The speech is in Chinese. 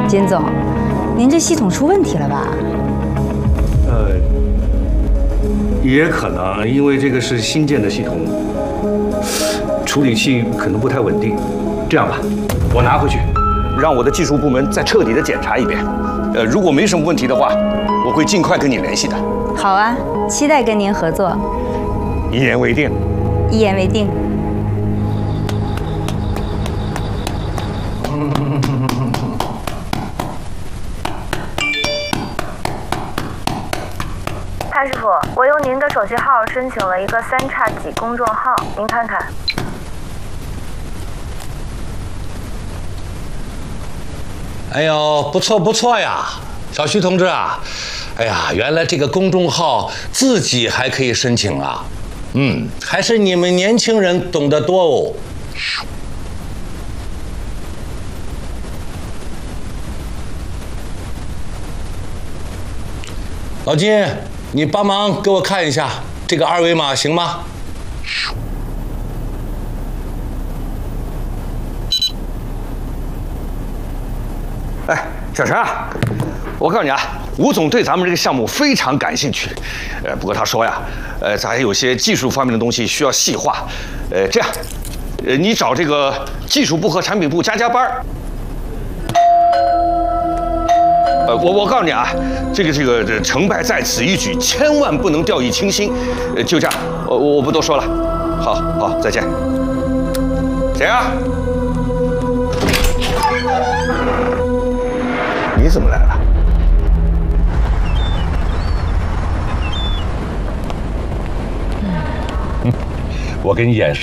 金总，您这系统出问题了吧？ 也可能，因为这个是新建的系统，处理器可能不太稳定。这样吧，我拿回去，让我的技术部门再彻底的检查一遍。如果没什么问题的话，我会尽快跟你联系的。 好啊，期待跟您合作。 一言为定。 一言为定。 潘师傅，我用您的手机号申请了一个3叉戟公众号，您看看。 哎呦，不错不错呀，小徐同志啊！哎呀，原来这个公众号自己还可以申请啊！还是你们年轻人懂得多哦。老金，你帮忙给我看一下这个二维码行吗？ 哎，小陈啊，我告诉你啊，吴总对咱们这个项目非常感兴趣。不过他说呀，咱还有些技术方面的东西需要细化。这样，你找这个技术部和产品部加班。我告诉你啊，这个成败在此一举，千万不能掉以轻心。就这样，我不多说了。好，再见。谁啊？你怎么来了？ 我给你演示。